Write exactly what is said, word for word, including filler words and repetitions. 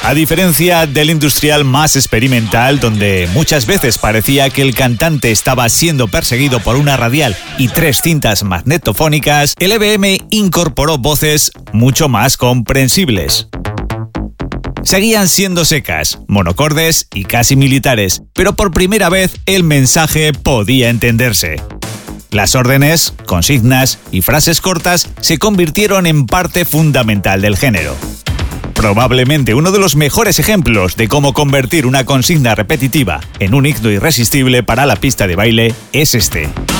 A diferencia del industrial más experimental, donde muchas veces parecía que el cantante estaba siendo perseguido por una radial y tres cintas magnetofónicas, el E B M incorporó voces mucho más comprensibles. Seguían siendo secas, monocordes y casi militares, pero por primera vez el mensaje podía entenderse. Las órdenes, consignas y frases cortas se convirtieron en parte fundamental del género. Probablemente uno de los mejores ejemplos de cómo convertir una consigna repetitiva en un himno irresistible para la pista de baile es este.